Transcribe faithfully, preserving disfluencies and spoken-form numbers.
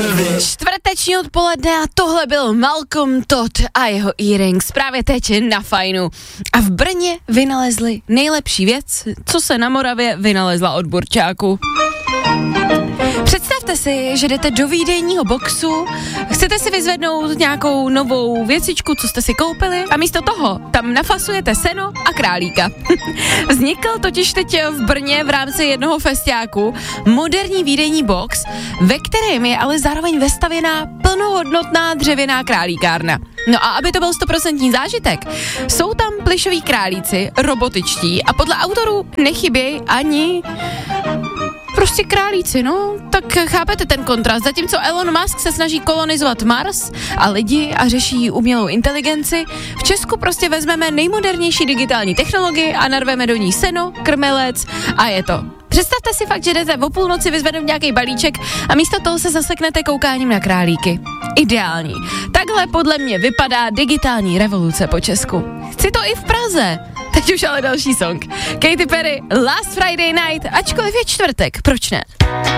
Čtvrteční odpoledne a tohle byl Malcolm Todd a jeho earrings právě teď na Fajnu. A v Brně vynalezli nejlepší věc, co se na Moravě vynalezla od burčáku. Představte si, že jdete do výdejního boxu, chcete si vyzvednout nějakou novou věcičku, co jste si koupili a místo toho tam nafasujete seno a králíka. Vznikl totiž teď v Brně v rámci jednoho festiáku moderní výdejní box, ve kterém je ale zároveň vestavěná plnohodnotná dřevěná králíkárna. No a aby to byl stoprocentní zážitek, jsou tam plyšoví králíci, robotičtí a podle autorů nechybějí ani... Prostě králíci, no, tak chápete ten kontrast. Zatímco Elon Musk se snaží kolonizovat Mars a lidi a řeší umělou inteligenci, v Česku prostě vezmeme nejmodernější digitální technologii a narveme do ní seno, krmelec a je to. Představte si fakt, že jdete o půlnoci vyzvednout nějaký balíček a místo toho se zaseknete koukáním na králíky. Ideální. Takhle podle mě vypadá digitální revoluce po Česku. Chci to i v Praze. Teď už ale další song. Katy Perry, Last Friday Night, ačkoliv je čtvrtek, proč ne?